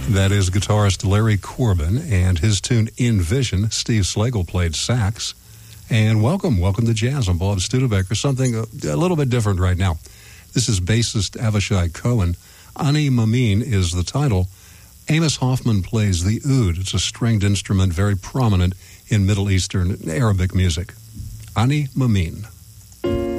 That is guitarist Larry Corbin and his tune In Vision. Steve Slagle played sax. And welcome to Jazz. I'm Bob Studebaker. Something a little bit different right now. This is bassist Avishai Cohen. Ani Mamin is the title. Amos Hoffman plays the oud. It's a stringed instrument very prominent in Middle Eastern Arabic music. Ani Mamin.